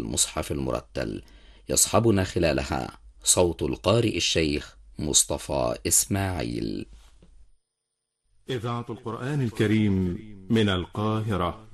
المصحف المرتل. يصحبنا خلالها صوت القارئ الشيخ مصطفى إسماعيل. إذاعة القرآن الكريم من القاهرة.